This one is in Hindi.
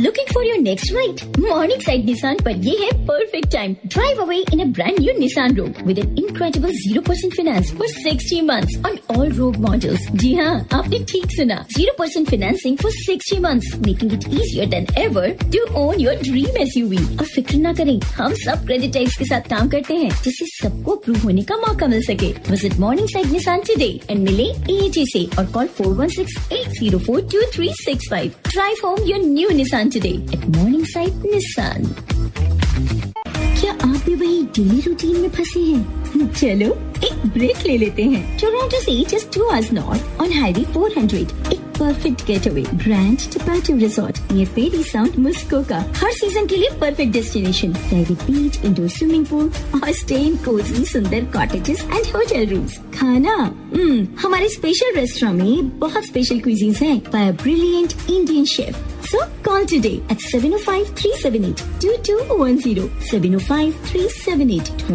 Looking for your next ride? Morningside Nissan पर ये है perfect time. Drive away in a brand new Nissan Rogue with an incredible 0% finance for 60 months on all Rogue models. जी हाँ, आपने ठीक सुना. 0% financing for 60 months, making it easier than ever to own your dream SUV. और फिक्र ना करें, हम सब credit types के साथ काम करते हैं, जिससे सबको अप्रूव होने का मौका मिल सके. Visit Morningside Nissan today and मिले AAT से और call 416-804-2365. Drive home your new Nissan today at Morningside Nissan. क्या आप भी वही डेली रूटीन में फंसे हैं? चलो एक ब्रेक ले लेते हैं. टोरंटो से just 2 hours north on Highway 400. एक perfect getaway grand टपाटो resort near फेरी साउंड मुस्कोका. हर सीजन के लिए perfect destination. Private beach, indoor swimming pool और स्टे इन कोजी सुंदर कॉटेजेस एंड होटल रूम्स. खाना हमारे स्पेशल रेस्टोरेंट में बहुत स्पेशल क्विजीन्स हैं bye a brilliant Indian chef. So call today at 705-378-2210. 705-378-2210.